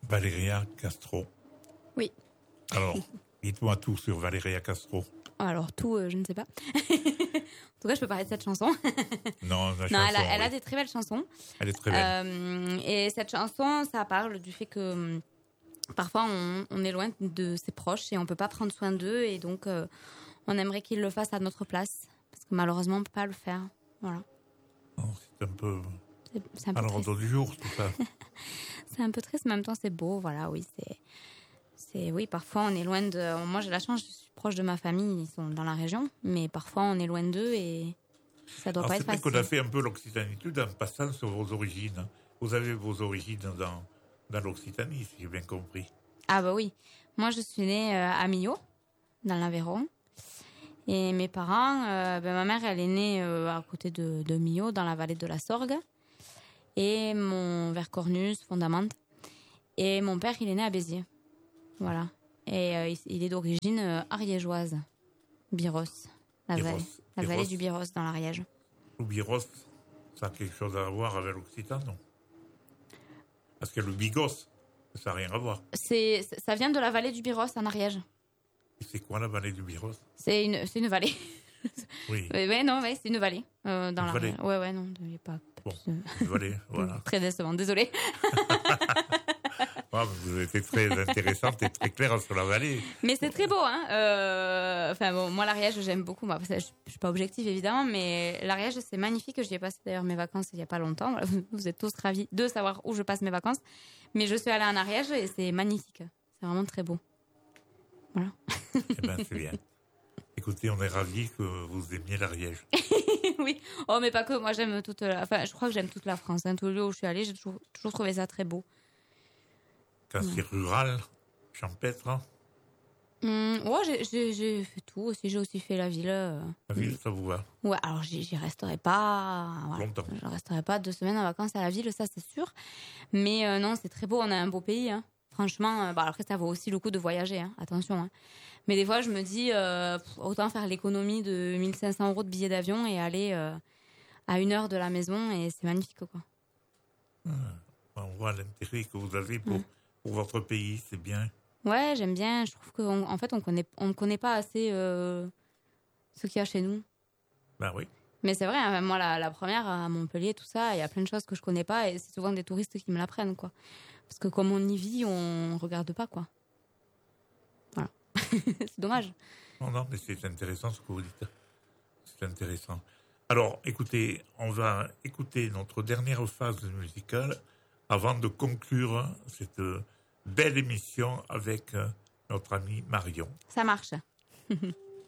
Valéria Castro. Oui. Alors, dites-moi tout sur Valéria Castro. Alors, tout, je ne sais pas. En tout cas, je peux parler de cette chanson. Non, elle a des très belles chansons. Elle est très belle. Et cette chanson, ça parle du fait que parfois, on est loin de ses proches et on ne peut pas prendre soin d'eux. Et donc, on aimerait qu'ils le fassent à notre place. Parce que malheureusement, on ne peut pas le faire. Voilà. Non, c'est un peu... C'est un peu à l'ordre du jour, tout ça. C'est un peu triste, mais en même temps, c'est beau. Voilà, oui, oui, parfois, on est loin de... Moi, j'ai la chance, je suis proche de ma famille. Ils sont dans la région. Mais parfois, on est loin d'eux et ça doit pas être facile. C'est vrai qu'on a fait un peu l'occitanitude en passant sur vos origines. Vous avez vos origines dans l'Occitanie, si j'ai bien compris. Ah bah oui. Moi, je suis née à Millau, dans l'Aveyron. Et mes parents, ma mère, elle est née à côté de Millau, dans la vallée de la Sorgue. Et vers Cornus, Fondamante. Et mon père, il est né à Béziers. Voilà. Et il est d'origine ariégeoise. Byros. La vallée du Byros, dans l'Ariège. Le Byros, ça a quelque chose à voir avec l'Occitan, non? Parce que le Bigos, ça n'a rien à voir. Ça vient de la vallée du Byros, en Ariège. Et c'est quoi la vallée du Byros? C'est une vallée. Oui. C'est une vallée. Dans une vallée. Ouais, non, il n'y a pas... Bon, une vallée, voilà. Très décevant, désolée. Vous avez été très intéressante et très claire sur la vallée. Mais c'est très beau, hein. Moi, l'Ariège, j'aime beaucoup. Moi, je suis pas objective, évidemment, mais l'Ariège, c'est magnifique. J'y ai passé d'ailleurs mes vacances il y a pas longtemps. Vous êtes tous ravis de savoir où je passe mes vacances. Mais je suis allée en Ariège et c'est magnifique. C'est vraiment très beau. Voilà. Eh bien, c'est bien. Écoutez, on est ravis que vous aimiez l'Ariège. Oui. Oh, mais pas que. Moi, j'aime je crois que j'aime toute la France. Tous les lieux où je suis allée, j'ai toujours trouvé ça très beau. Quand c'est rural, champêtre. J'ai fait tout aussi. J'ai aussi fait la ville. La ville, ça vous va? Ouais, alors j'y resterai pas longtemps. Je resterai pas 2 semaines en vacances à la ville, ça c'est sûr. Mais non, c'est très beau. On a un beau pays. Hein. Franchement, après ça vaut aussi le coup de voyager. Hein. Attention. Hein. Mais des fois, je me dis autant faire l'économie de 1 500 € de billets d'avion et aller à 1 heure de la maison et c'est magnifique quoi. On voit l'intérêt que vous avez pour votre pays, c'est bien. Ouais, j'aime bien. Je trouve qu'en fait, on connaît pas assez ce qu'il y a chez nous. Ben oui. Mais c'est vrai, hein, moi, la première à Montpellier, tout ça, il y a plein de choses que je connais pas et c'est souvent des touristes qui me l'apprennent, quoi. Parce que comme on y vit, on regarde pas, quoi. Voilà. C'est dommage. Non, mais c'est intéressant ce que vous dites. C'est intéressant. Alors, écoutez, on va écouter notre dernière phase musicale avant de conclure cette belle émission avec notre amie Marion. Ça marche.